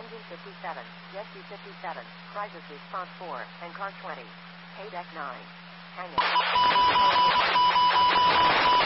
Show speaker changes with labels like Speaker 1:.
Speaker 1: Engine 57, Jet 57, Crisis Response 4, and Car 20. Hey Deck 9. Hang it.